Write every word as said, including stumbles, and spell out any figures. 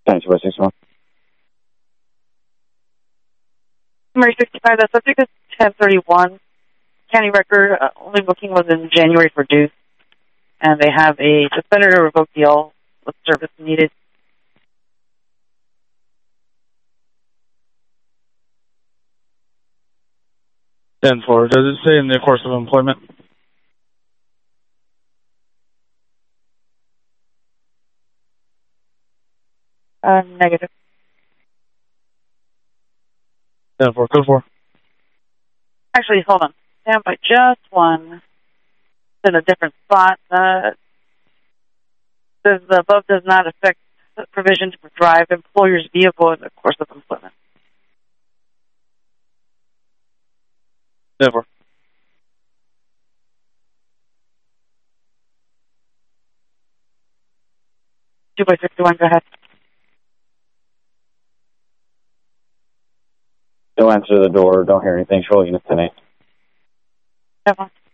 ten two by sixty-one. Summary sixty-five, the subject is ten thirty-one. County record, uh, only booking was in January for due. And they have a suspended or revoked deal with service needed. ten four, does it say in the course of employment? Uh, negative. ten four, code four. Actually, hold on. Stand by just one. It's in a different spot. Uh, says the above does not affect the provision to drive employer's vehicle in the course of employment. ten four. two by sixty-one, go ahead. Don't answer the door. Don't hear anything. Show unit ten eight. Seven.